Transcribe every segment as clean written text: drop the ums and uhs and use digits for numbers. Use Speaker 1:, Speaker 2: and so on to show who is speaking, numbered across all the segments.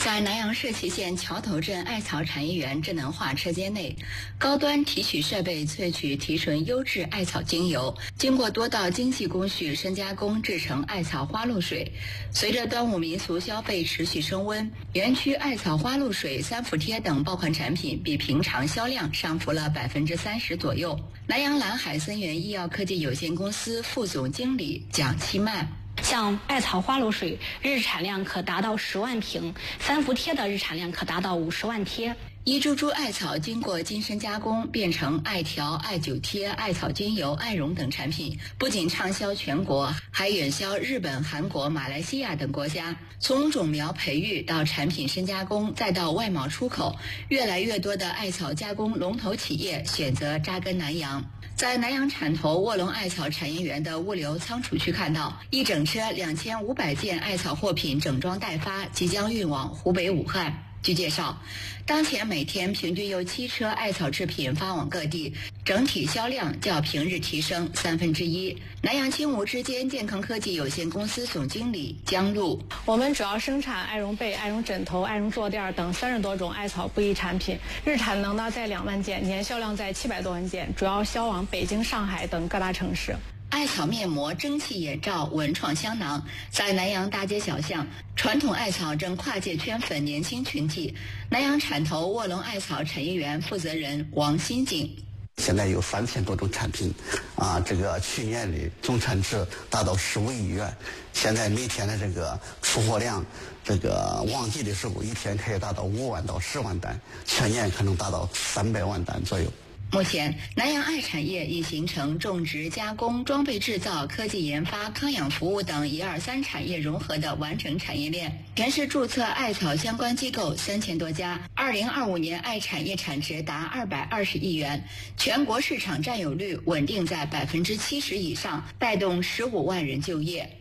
Speaker 1: 在南阳社旗县桥头镇艾草产业园智能化车间内，高端提取设备萃取提纯优质艾草精油，经过多道精细工序深加工制成艾草花露水。随着端午民俗消费持续升温，园区艾草花露水、三伏贴等爆款产品比平常销量上浮了30%左右。南阳蓝海森源医药科技有限公司副总经理蒋期曼。
Speaker 2: 像艾草花露水日产量可达到10万瓶，三伏贴的日产量可达到50万贴。
Speaker 1: 一株株艾草经过精深加工，变成艾条、艾灸贴、艾草精油、艾绒等产品，不仅畅销全国，还远销日本、韩国、马来西亚等国家。从种苗培育到产品深加工，再到外贸出口，越来越多的艾草加工龙头企业选择扎根南阳。在南阳产头卧龙艾草产业园的物流仓储区看到，一整车2500件艾草货品整装待发，即将运往湖北武汉。据介绍，当前每天平均有7车艾草制品发往各地，整体销量较平日提升1/3。南阳青无之间健康科技有限公司总经理江璐：
Speaker 3: 我们主要生产艾绒被、艾绒枕头、艾绒坐垫等30多种艾草布艺产品，日产能呢在2万件，年销量在700多万件，主要销往北京、上海等各大城市。
Speaker 1: 艾草面膜、蒸汽眼罩、文创香囊，在南阳大街小巷，传统艾草正跨界圈粉年轻群体。南阳产头卧龙艾草产业园负责人王新景：
Speaker 4: 现在有3000多种产品，这个去年的总产值达到15亿元。现在每天的这个出货量，这个旺季的时候一天可以达到5万到10万单，全年可能达到300万单左右。
Speaker 1: 目前，南阳艾产业已形成种植、加工、装备制造、科技研发、康养服务等1、2、3产业融合的完整产业链。全市注册艾草相关机构3000多家，2025年艾产业产值达220亿元，全国市场占有率稳定在70%以上，带动15万人就业。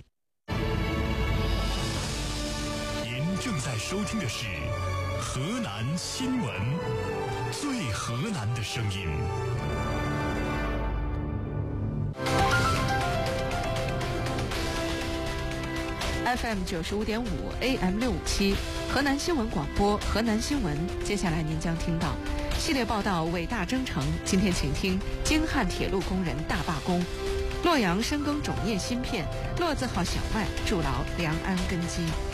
Speaker 5: 您正在收听的是河南新闻。最河南的声音。
Speaker 6: FM 95.5 AM 657，河南新闻广播，河南新闻。接下来您将听到系列报道《伟大征程》。今天请听京汉铁路工人大罢工，洛阳深耕种业芯片，骆字号小麦筑牢良安根基。